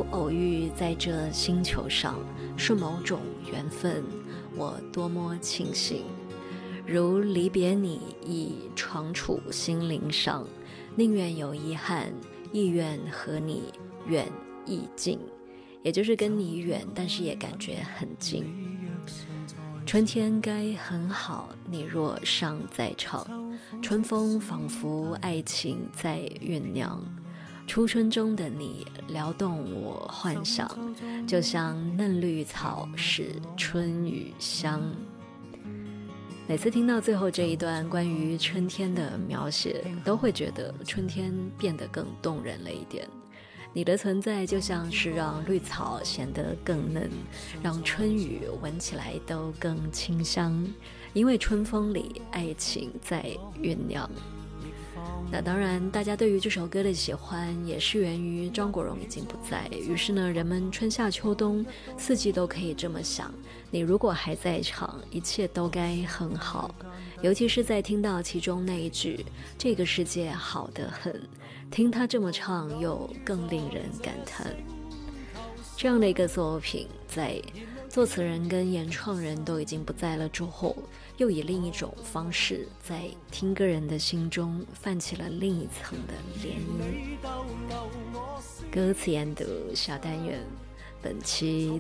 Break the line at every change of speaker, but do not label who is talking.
如偶遇在这星球上，是某种缘分，我多么庆幸。如离别你已常处心灵上，宁愿有遗憾，亦愿和你远亦近，也就是跟你远，但是也感觉很近。春天该很好，你若尚在唱，春风仿佛爱情在酝酿，初春中的你撩动我幻想，就像嫩绿草使春雨香。每次听到最后这一段关于春天的描写，都会觉得春天变得更动人了一点。你的存在就像是让绿草显得更嫩，让春雨闻起来都更清香，因为春风里爱情在酝酿。那当然，大家对于这首歌的喜欢也是源于张国荣已经不在，于是呢，人们春夏秋冬四季都可以这么想，你如果还在场，一切都该很好。尤其是在听到其中那一句这个世界好得很，听他这么唱又更令人感叹。这样的一个作品，在作词人跟演唱人都已经不在了之后，又以另一种方式在听歌人的心中泛起了另一层的涟漪。歌词研读小单元，本期